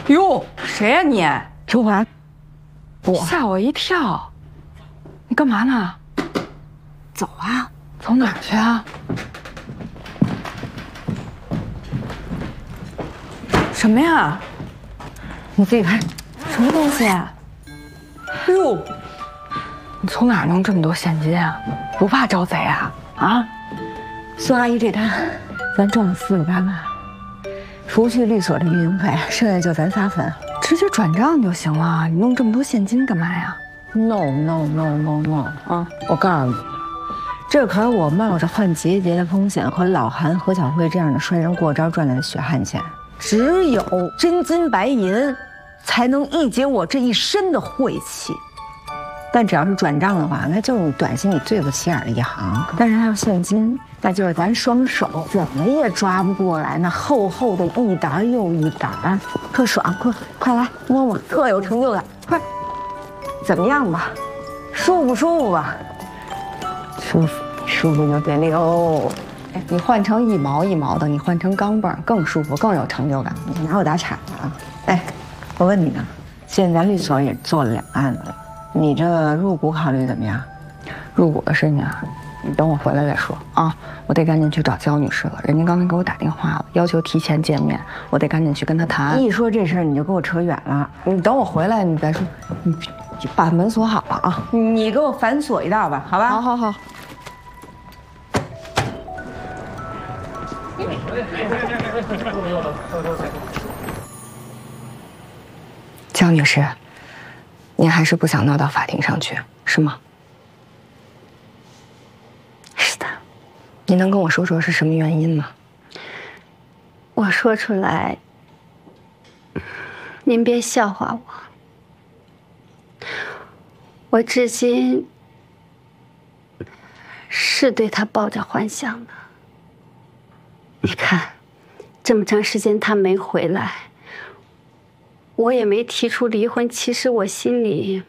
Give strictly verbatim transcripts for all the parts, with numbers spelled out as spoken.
哟，谁呀你？ 周华， 我吓我一跳。你干嘛呢？ 走啊！ 走哪儿去啊？什么呀？ 你自己看，什么东西啊？ 哎呦，你从哪儿弄这么多现金啊？不怕招贼啊？啊？ 孙阿姨这单，咱挣了四个八万，除去律所的运营费，剩下就咱仨分， 直接转账就行了。你弄这么多现金干嘛呀 ？No no no no no 啊！我告诉你，这可是我冒着换结节的风险和老韩、何小慧这样的衰人过招赚来的血汗钱。只有真金白银，才能一解我这一身的晦气。但只要是转账的话，那就是短信里最不起眼的一行。但是还有现金，那就是咱双手怎么也抓不过来，那厚厚的一沓又一沓，特爽！快快来摸摸，特有成就感！快，怎么样吧？舒不舒服吧？舒服，舒服就得溜。 哎，你换成一毛一毛的，你换成钢镚更舒服，更有成就感。 你哪有打岔的啊？哎，我问你呢，现在咱律所也做了两案子了，你这入股考虑怎么样？ 入股的事情啊，你等我回来再说啊。我得赶紧去找焦女士了，人家刚才给我打电话了，要求提前见面，我得赶紧去跟她谈。 一说这事儿你就给我扯远了， 你等我回来你再说。你把门锁好了啊， 你给我反锁一道吧，好吧？ 好好好。焦女士，您还是不想闹到法庭上去，是吗？ 是的。 您能跟我说说是什么原因吗？ 我说出来，您别笑话我。我至今是对他抱着幻想的。你看，这么长时间他没回来，我也没提出离婚。其实我心里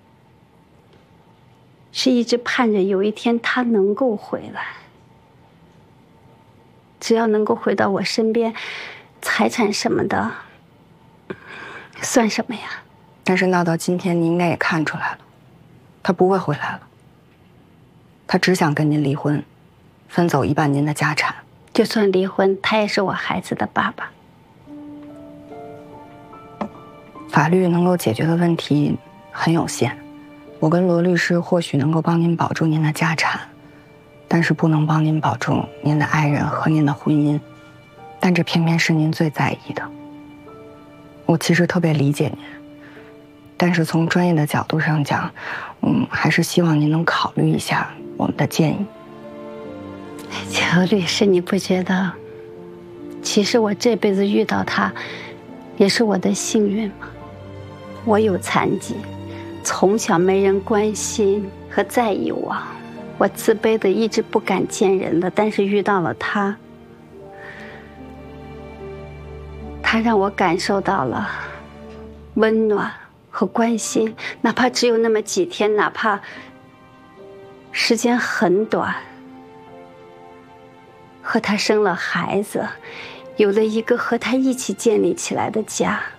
是一直盼着有一天他能够回来，只要能够回到我身边，财产什么的算什么呀？ 但是闹到今天，你应该也看出来了，他不会回来了。他只想跟您离婚，分走一半您的家产。 就算离婚，他也是我孩子的爸爸。 法律能够解决的问题很有限，我跟罗律师或许能够帮您保住您的家产，但是不能帮您保住您的爱人和您的婚姻。但这偏偏是您最在意的。我其实特别理解您，但是从专业的角度上讲，嗯，还是希望您能考虑一下我们的建议。 焦律师，你不觉得，其实我这辈子遇到他，也是我的幸运吗？我有残疾，从小没人关心和在意我，我自卑的一直不敢见人的，但是遇到了他，他让我感受到了温暖和关心，哪怕只有那么几天，哪怕时间很短。和他生了孩子，有了一个和他一起建立起来的家。